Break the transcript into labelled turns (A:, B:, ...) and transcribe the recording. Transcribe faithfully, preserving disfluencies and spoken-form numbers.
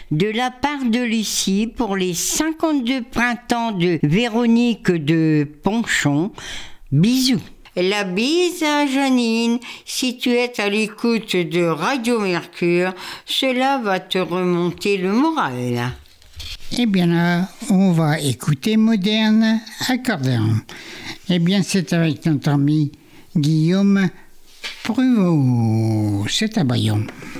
A: de la part de Lucie pour les cinquante-deux printemps de Véronique de Ponchon. Bisous. La bise à Janine, si tu es à l'écoute de Radio Mercure, cela va te remonter le moral.
B: Eh bien là, on va écouter Moderne Accordéon. Eh bien c'est avec notre ami Guillaume Pruvot. C'est à Bayonne.